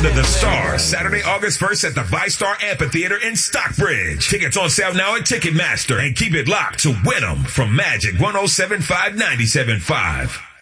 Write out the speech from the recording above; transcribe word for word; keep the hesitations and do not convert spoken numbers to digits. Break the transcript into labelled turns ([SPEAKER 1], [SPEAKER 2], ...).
[SPEAKER 1] Under the Stars, Saturday, August first at the ViStar Amphitheater in Stockbridge. Tickets on sale now at Ticketmaster, and keep it locked to Win 'em from Magic one oh seven point five, ninety-seven point five.